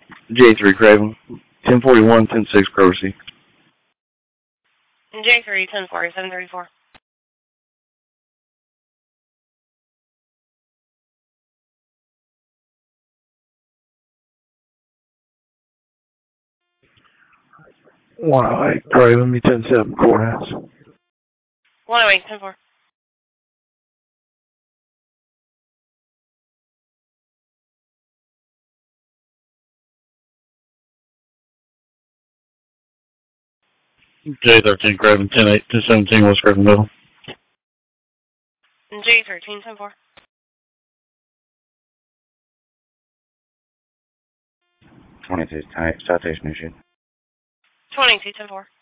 J3 Craven. 1041, 106 Crossy. J3, 10-4, 734. Wow, Craven, me 10-7 Courthouse. 108, 10-4. J13 Craven, 10-8, 217 West Craven Middle. J13, 10-4. 22 Southeast Mission. 22, 10-4.